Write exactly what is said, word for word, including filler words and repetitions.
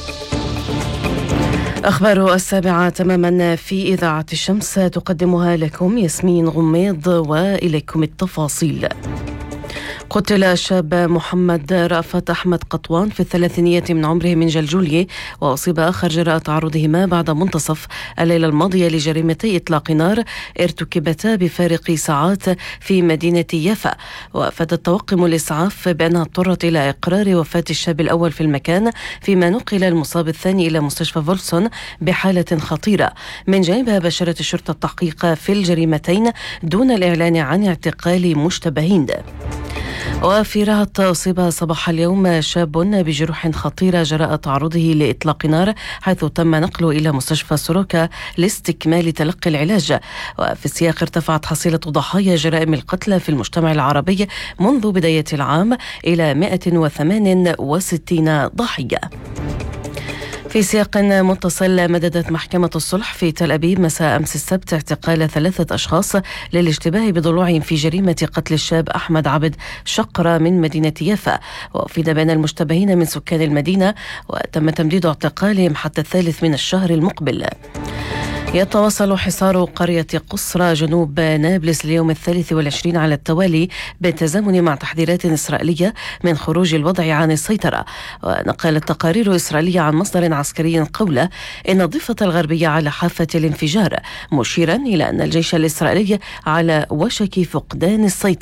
أخبار السابعة تماما في إذاعة الشمس تقدمها لكم ياسمين غميض، وإليكم التفاصيل. قتل الشاب محمد رأفت أحمد قطوان في الثلاثينية من عمره من جلجولية، وأصيب آخر جراء تعرضهما بعد منتصف الليلة الماضية لجريمتي إطلاق نار ارتكبتا بفارق ساعات في مدينة يافا. وأفاد الطواقم الإسعاف بأنها اضطرت إلى إقرار وفاة الشاب الأول في المكان، فيما نقل المصاب الثاني إلى مستشفى فولسون بحالة خطيرة. من جانبها بشرت الشرطة التحقيق في الجريمتين دون الإعلان عن اعتقال مشتبهين. وفي رهط أصيب صباح اليوم شاب بجروح خطيرة جراء تعرضه لإطلاق نار، حيث تم نقله إلى مستشفى سوروكا لاستكمال تلقي العلاج. وفي السياق ارتفعت حصيلة ضحايا جرائم القتل في المجتمع العربي منذ بداية العام إلى مئة وثمانية وستين ضحية. في سياق متصل، مددت محكمة الصلح في تل أبيب مساء أمس السبت اعتقال ثلاثة أشخاص للاشتباه بضلوعهم في جريمة قتل الشاب أحمد عبد شقرة من مدينة يافا. وأفيد بين المشتبهين من سكان المدينة، وتم تمديد اعتقالهم حتى الثالث من الشهر المقبل. يتواصل حصار قرية قصرى جنوب نابلس اليوم الثالث والعشرين على التوالي بالتزامن مع تحذيرات إسرائيلية من خروج الوضع عن السيطرة. ونقلت تقارير إسرائيلية عن مصدر عسكري قوله إن الضفة الغربية على حافة الانفجار، مشيرا إلى أن الجيش الإسرائيلي على وشك فقدان السيطرة.